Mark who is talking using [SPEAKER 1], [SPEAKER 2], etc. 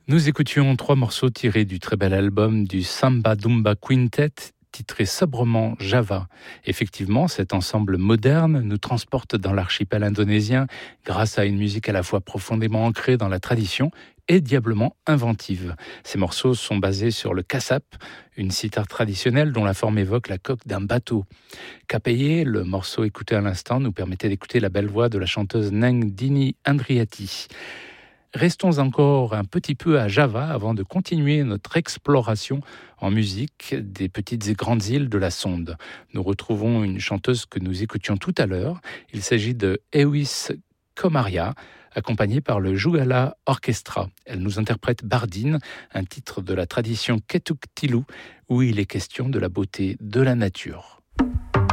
[SPEAKER 1] Nous écoutions 3 morceaux tirés du très bel album du Samba Dumba Quintet, titré sobrement Java. Effectivement, cet ensemble moderne nous transporte dans l'archipel indonésien grâce à une musique à la fois profondément ancrée dans la tradition et diablement inventive. Ces morceaux sont basés sur le kassap, une sitar traditionnelle dont la forme évoque la coque d'un bateau. Kapeye, le morceau écouté à l'instant, nous permettait d'écouter la belle voix de la chanteuse Neng Dini Andriati. Restons encore un petit peu à Java avant de continuer notre exploration en musique des petites et grandes îles de la Sonde. Nous retrouvons une chanteuse que nous écoutions tout à l'heure. Il s'agit de Ewis Komaria, accompagnée par le Jugala Orchestra. Elle nous interprète Bardine, un titre de la tradition Ketuk Tilu, où il est question de la beauté de la nature.